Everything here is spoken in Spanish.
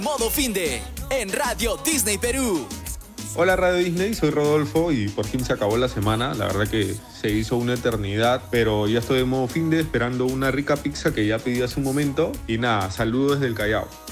Modo Finde en Radio Disney Perú. Hola Radio Disney, soy Rodolfo y por fin se acabó la semana. La verdad que se hizo una eternidad, pero ya estoy de modo Finde esperando una rica pizza que ya pedí hace un momento. Y nada, saludos desde el Callao.